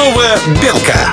Ранкова білка.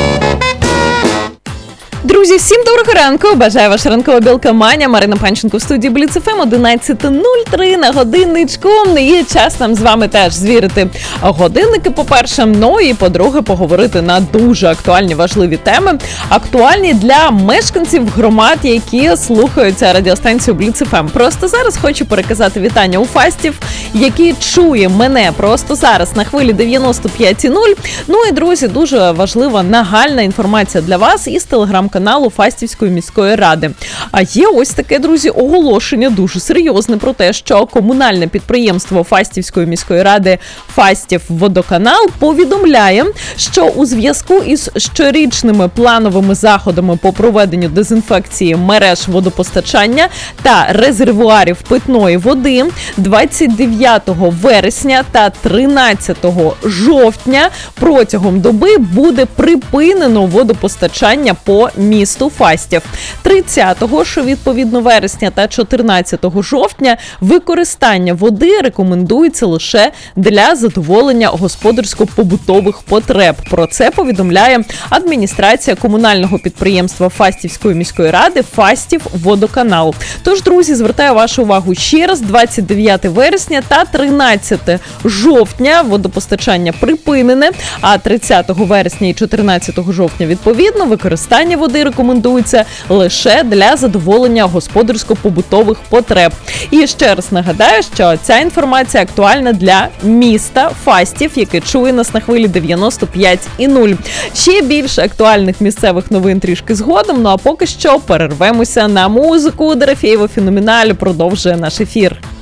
Друзі, всім доброго ранку! Бажаю ваша ранкова білка Маня, Марина Панченко в студії Бліц ФМ, 11:03 на годинничку. Є час нам з вами теж звірити годинники, по-перше, ну і по-друге, поговорити на дуже актуальні, важливі теми. Актуальні для мешканців громад, які слухаються радіостанцію Бліц ФМ. Просто зараз хочу переказати вітання у Фастів, який чує мене просто зараз на хвилі 95,0. Ну і, друзі, дуже важлива нагальна інформація для вас із телеграм-каналу Фастівської міської ради. А є ось таке, друзі, оголошення дуже серйозне про те, що комунальне підприємство Фастівської міської ради Фастівводоканал повідомляє, що у зв'язку із щорічними плановими заходами по проведенню дезінфекції мереж водопостачання та резервуарів питної води 29 вересня та 13 жовтня протягом доби буде припинено водопостачання по місту Фастів. 30-го, що відповідно вересня та 14 жовтня, використання води рекомендується лише для задоволення господарсько-побутових потреб. Про це повідомляє адміністрація комунального підприємства Фастівської міської ради Фастівводоканал. Тож, друзі, звертаю вашу увагу ще раз, 29 вересня та 13 жовтня водопостачання припинене, а 30 вересня і 14 жовтня відповідно використання води рекомендується лише для задоволення господарсько-побутових потреб. І ще раз нагадаю, що ця інформація актуальна для міста Фастів, яке чує нас на хвилі 95,0. Ще більше актуальних місцевих новин трішки згодом, ну а поки що перервемося на музику. Дорофєєва Феноменаль продовжує наш ефір.